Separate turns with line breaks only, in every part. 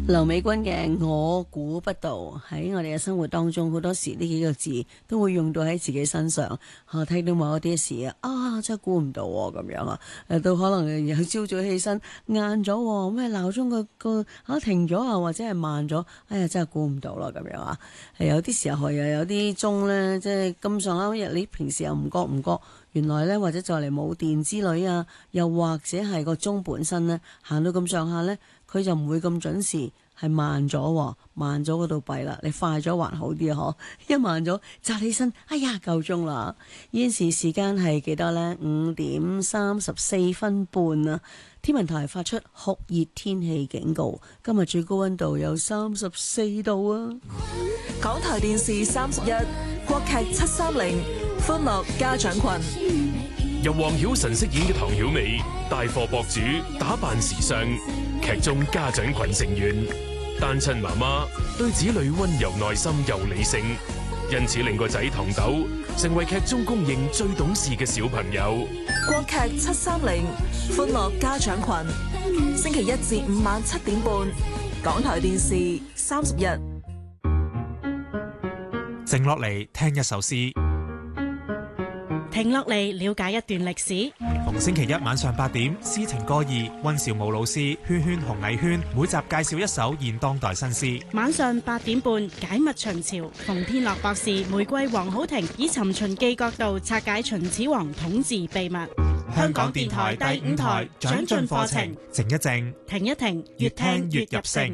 劉美君嘅我估不到，喺我哋嘅生活當中，好多時呢幾個字都會用到喺自己身上。睇到某一啲事真係估唔到咁樣啊！到可能有朝早起身晏咗，咩鬧鐘個停咗啊，或者係慢咗，哎呀真係估唔到啦咁樣啊！有啲時候又有啲鐘呢，即係咁上下日，你平時又唔覺，原來呢，或者就嚟冇電之類啊，又或者係個鐘本身呢，行到咁上下呢，佢就唔會咁準時。係慢咗，慢咗嗰度弊啦。你快咗還好啲啊，一慢咗扎起身，哎呀夠鐘啦！現時時間係幾多呢？5:34啊！天文台發出酷熱天氣警告，今日最高溫度有34度啊！
港台電視31，國劇730，歡樂家長群。
由黃曉晨飾演嘅唐曉美，帶貨博主，打扮時尚，劇中家長群成員。單親媽媽對子女溫柔耐心又理性，因此令個仔唐豆成為劇中公認最懂事嘅小朋友。
國劇730，歡樂家長群，星期1至5晚7點半，港台電視31。
靜落嚟聽一首詩，
停落嚟了解一段歷史。
逢星期一晚上8點，詩情歌意，溫兆武老師圈圈紅藝圈每集介紹一首現當代新詩。
晚上8點半，解密秦朝，馮天樂博士、玫瑰黃好婷以尋秦記角度拆解秦始皇統治秘密。
香港電台第5台長進課程，靜一靜，
停一停，越聽越入聲。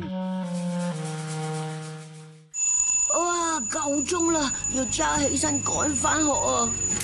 哇，夠鐘啦，要揸起身趕返學啊！